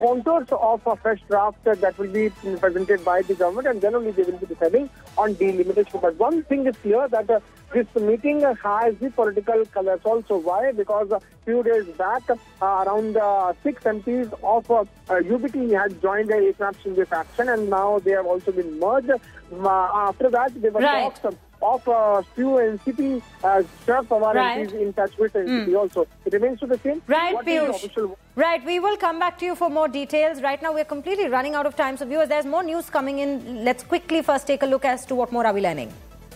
contours of a fresh draft that will be presented by the government, and then only they will be deciding on delimitation. But one thing is clear that this meeting has the political colors also. Why? Because a few days back, around 6 MPs of UBT had joined the Eknath Shinde faction, and now they have also been merged. After that, there were talks of few NCP, Sharad Pawar MPs in touch with NCP also. It remains to the same. Right, Piyush. Right, we will come back to you for more details. Right now, we're completely running out of time. So, viewers, there's more news coming in. Let's quickly first take a look as to what more are we learning.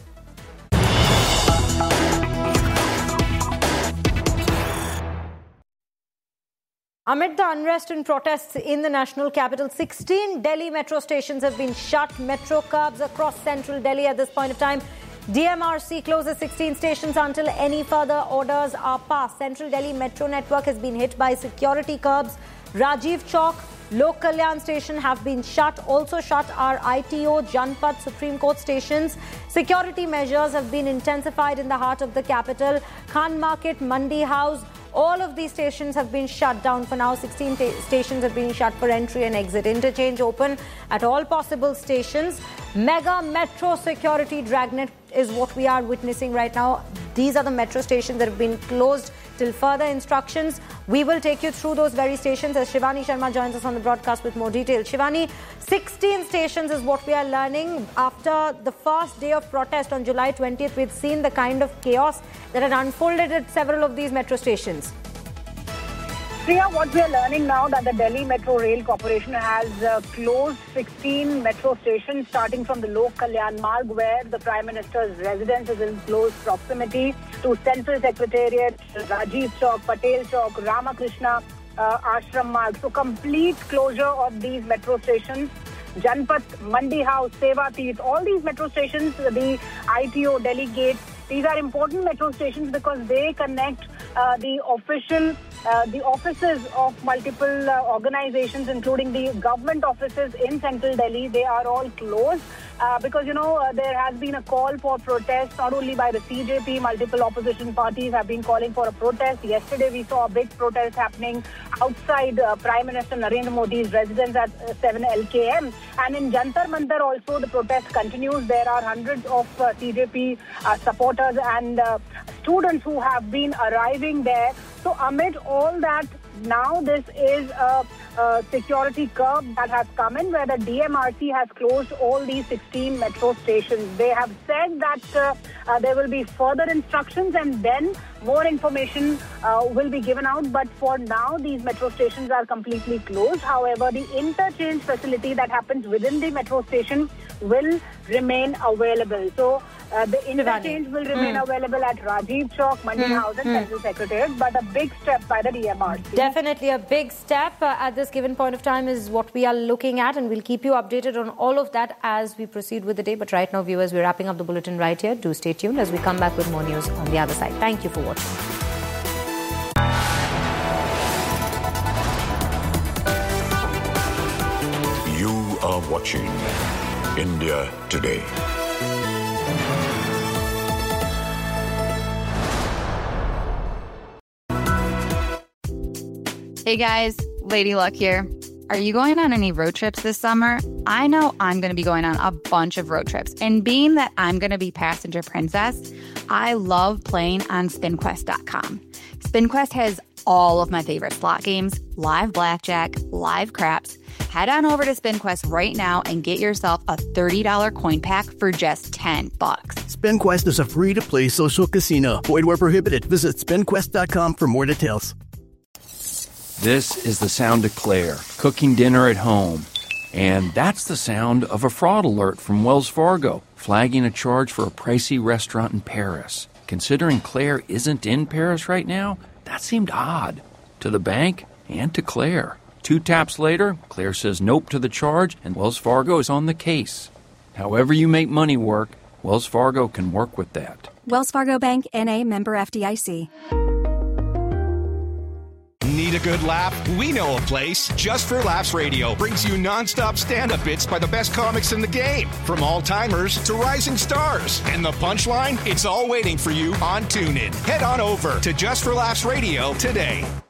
Amid the unrest and protests in the national capital, 16 Delhi metro stations have been shut. Metro curbs across central Delhi at this point of time. DMRC closes 16 stations until any further orders are passed. Central Delhi metro network has been hit by security curbs. Rajiv Chowk, Lok Kalyan station have been shut. Also shut are ITO, Janpath, Supreme Court stations. Security measures have been intensified in the heart of the capital. Khan Market, Mandi House, all of these stations have been shut down for now. 16 stations have been shut for entry and exit. Interchange open at all possible stations. Mega metro security dragnet is what we are witnessing right now. These are the metro stations that have been closed till further instructions. We will take you through those very stations as Shivani Sharma joins us on the broadcast with more details. Shivani, 16 stations is what we are learning. After the first day of protest on July 20th, we've seen the kind of chaos that had unfolded at several of these metro stations. Priya, what we are learning now that the Delhi Metro Rail Corporation has closed 16 metro stations starting from the Lok Kalyan Marg, where the Prime Minister's residence is in close proximity to Central Secretariat, Rajiv Chowk, Patel Chowk, Ramakrishna Ashram Marg. So complete closure of these metro stations. Janpath, Mandi House, Seva Teeth, all these metro stations, the ITO, Delhi Gate, these are important metro stations because they connect the offices of multiple organizations, including the government offices in central Delhi. They are all closed because, there has been a call for protest, not only by the CJP, multiple opposition parties have been calling for a protest. Yesterday, we saw a big protest happening outside Prime Minister Narendra Modi's residence at 7 LKM. And in Jantar Mantar also, the protest continues. There are hundreds of CJP supporters and students who have been arriving there. So amid all that, now this is a security curb that has come in where the DMRC has closed all these 16 metro stations. They have said that there will be further instructions and then more information will be given out. But for now, these metro stations are completely closed. However, the interchange facility that happens within the metro station will remain available. So the interchange will remain available at Rajiv Chowk, Mandi House and Central Secretariat, but a big step by the DMRC. Definitely a big step at this given point of time is what we are looking at, and we'll keep you updated on all of that as we proceed with the day. But right now, viewers, we're wrapping up the bulletin right here. Do stay tuned as we come back with more news on the other side. Thank you for watching. You are watching India Today. Hey guys, Lady Luck here. Are you going on any road trips this summer? I know I'm going to be going on a bunch of road trips. And being that I'm going to be passenger princess, I love playing on SpinQuest.com. SpinQuest has all of my favorite slot games, live blackjack, live craps. Head on over to SpinQuest right now and get yourself a $30 coin pack for just $10. SpinQuest is a free-to-play social casino. Void where prohibited. Visit SpinQuest.com for more details. This is the sound of Claire, cooking dinner at home. And that's the sound of a fraud alert from Wells Fargo, flagging a charge for a pricey restaurant in Paris. Considering Claire isn't in Paris right now, that seemed odd. To the bank and to Claire. 2 taps later, Claire says nope to the charge, and Wells Fargo is on the case. However you make money work, Wells Fargo can work with that. Wells Fargo Bank, N.A., member FDIC. Need a good laugh? We know a place. Just for Laughs Radio brings you non-stop stand-up bits by the best comics in the game. From all-timers to rising stars. And the punchline? It's all waiting for you on TuneIn. Head on over to Just for Laughs Radio today.